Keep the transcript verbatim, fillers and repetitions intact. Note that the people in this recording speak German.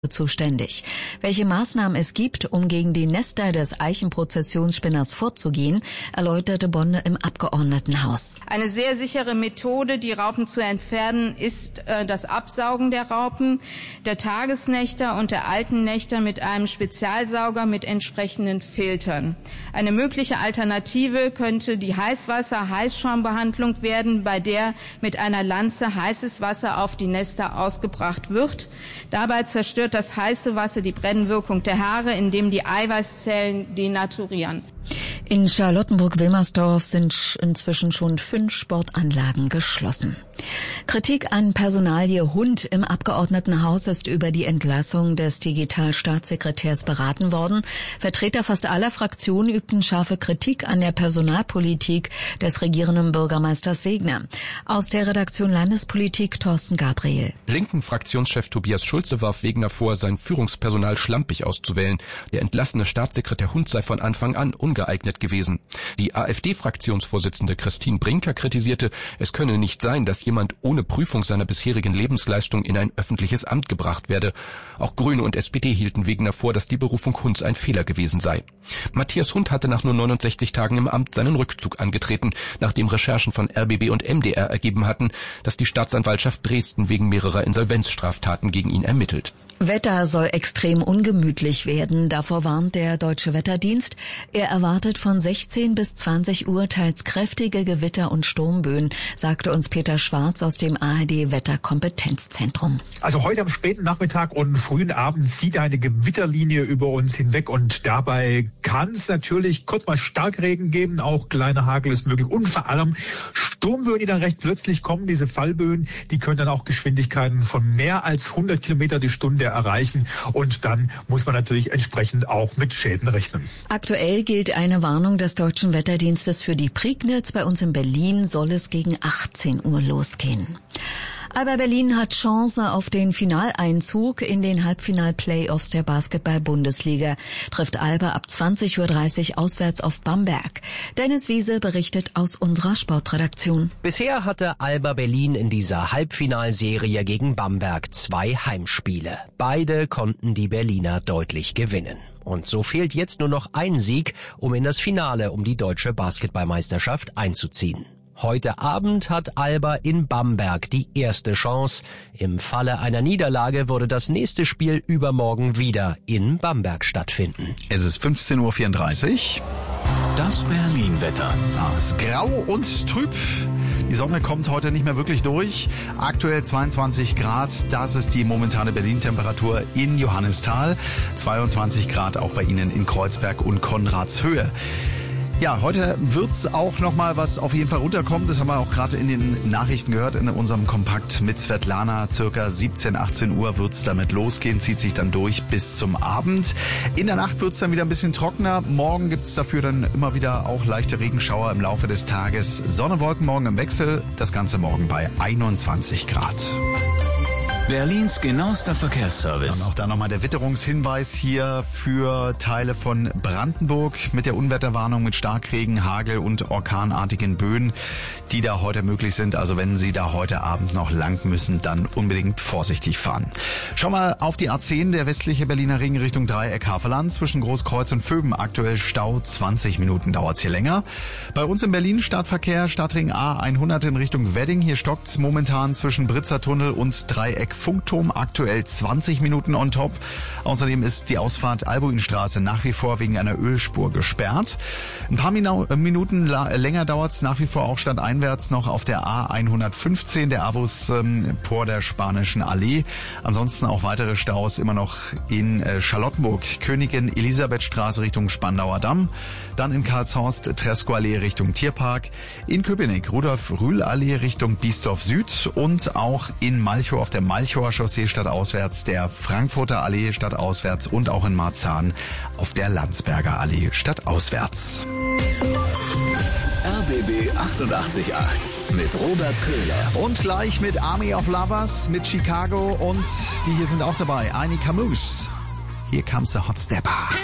zuständig. Welche Maßnahmen es gibt, um gegen die Nester des Eichenprozessionsspinners vorzugehen, erläuterte Bonde im Abgeordnetenhaus. Eine sehr sichere Methode, die Raupen zu entfernen, ist äh, das Absaugen der Raupen, der Tagesnächter und der alten Nächter mit einem Spezialsauger mit entsprechenden Filtern. Eine mögliche Alternative könnte die Heißwasser-Heißschaumbehandlung werden, bei der mit einer Lanze heißes Wasser auf die Nester ausgebracht wird. Dabei zerstört das heiße Wasser die Brennwirkung der Haare, indem die Eiweißzellen denaturieren. In Charlottenburg-Wilmersdorf sind inzwischen schon fünf Sportanlagen geschlossen. Kritik an Personalie Hund im Abgeordnetenhaus ist über die Entlassung des Digitalstaatssekretärs beraten worden. Vertreter fast aller Fraktionen übten scharfe Kritik an der Personalpolitik des regierenden Bürgermeisters Wegner. Aus der Redaktion Landespolitik Thorsten Gabriel. Linken Fraktionschef Tobias Schulze warf Wegner vor, sein Führungspersonal schlampig auszuwählen. Der entlassene Staatssekretär Hund sei von Anfang an ungeeignet gewesen. Die AfD-Fraktionsvorsitzende Christine Brinker kritisierte, es könne nicht sein, dass jemand ohne Prüfung seiner bisherigen Lebensleistung in ein öffentliches Amt gebracht werde. Auch Grüne und S P D hielten Wegner vor, dass die Berufung Hunds ein Fehler gewesen sei. Matthias Hund hatte nach nur neunundsechzig Tagen im Amt seinen Rückzug angetreten, nachdem Recherchen von R B B und M D R ergeben hatten, dass die Staatsanwaltschaft Dresden wegen mehrerer Insolvenzstraftaten gegen ihn ermittelt. Wetter soll extrem ungemütlich werden. Davor warnt der Deutsche Wetterdienst. Er erwartet von sechzehn bis zwanzig Uhr teils kräftige Gewitter und Sturmböen, sagte uns Peter Schwarz aus dem A R D-Wetterkompetenzzentrum. Also heute am späten Nachmittag und frühen Abend zieht eine Gewitterlinie über uns hinweg und dabei kann es natürlich kurz mal Starkregen geben, auch kleiner Hagel ist möglich und vor allem Sturmböen, die dann recht plötzlich kommen. Diese Fallböen, die können dann auch Geschwindigkeiten von mehr als hundert Kilometer die Stunde erreichen und dann muss man natürlich entsprechend auch mit Schäden rechnen. Aktuell gilt eine Warnung des Deutschen Wetterdienstes für die Prignitz. Bei uns in Berlin soll es gegen achtzehn Uhr losgehen. Alba Berlin hat Chance auf den Finaleinzug in den Halbfinal-Playoffs der Basketball-Bundesliga. Trifft Alba ab zwanzig Uhr dreißig auswärts auf Bamberg. Dennis Wiese berichtet aus unserer Sportredaktion. Bisher hatte Alba Berlin in dieser Halbfinalserie gegen Bamberg zwei Heimspiele. Beide konnten die Berliner deutlich gewinnen. Und so fehlt jetzt nur noch ein Sieg, um in das Finale um die deutsche Basketballmeisterschaft einzuziehen. Heute Abend hat Alba in Bamberg die erste Chance. Im Falle einer Niederlage würde das nächste Spiel übermorgen wieder in Bamberg stattfinden. Es ist fünfzehn Uhr vierunddreißig. Das Berlin-Wetter. Ah, es ist grau und trüb. Die Sonne kommt heute nicht mehr wirklich durch. Aktuell zweiundzwanzig Grad, das ist die momentane Berlin-Temperatur in Johannisthal. zweiundzwanzig Grad auch bei Ihnen in Kreuzberg und Konradshöhe. Ja, heute wird's auch noch mal was auf jeden Fall runterkommen. Das haben wir auch gerade in den Nachrichten gehört in unserem Kompakt mit Svetlana. Circa siebzehn, achtzehn Uhr wird's damit losgehen, zieht sich dann durch bis zum Abend. In der Nacht wird's dann wieder ein bisschen trockener. Morgen gibt's dafür dann immer wieder auch leichte Regenschauer im Laufe des Tages. Sonne, Wolken morgen im Wechsel. Das Ganze morgen bei einundzwanzig Grad. Berlins genauester Verkehrsservice. Dann auch da nochmal der Witterungshinweis hier für Teile von Brandenburg mit der Unwetterwarnung mit Starkregen, Hagel und orkanartigen Böen, die da heute möglich sind. Also wenn Sie da heute Abend noch lang müssen, dann unbedingt vorsichtig fahren. Schau mal auf die A zehn, der westliche Berliner Ring Richtung Dreieck Havelland zwischen Großkreuz und Vöben. Aktuell Stau, zwanzig Minuten dauert's hier länger. Bei uns in Berlin Stadtverkehr, Stadtring A hundert in Richtung Wedding. Hier stockt's momentan zwischen Britzer Tunnel und Dreieck Funkturm, aktuell zwanzig Minuten on top. Außerdem ist die Ausfahrt Albuinstraße nach wie vor wegen einer Ölspur gesperrt. Ein paar Minu- Minuten la- länger dauert's nach wie vor auch stadteinwärts noch auf der A hundertfünfzehn, der Avus ähm, vor der Spanischen Allee. Ansonsten auch weitere Staus immer noch in äh, Charlottenburg, Königin Elisabethstraße Richtung Spandauer Damm, dann in Karlshorst Tresco Allee Richtung Tierpark, in Köpenick Rudolf Rühl Allee Richtung Biesdorf Süd und auch in Malchow auf der Malchower Chaussee stadtauswärts, der Frankfurter Allee stadtauswärts und auch in Marzahn auf der Landsberger Allee stadtauswärts. R B B achtundachtzig Komma acht mit Robert Köhler. Und gleich mit Army of Lovers, mit Chicago und die hier sind auch dabei, Annie Camus. Here comes the Hot Stepper.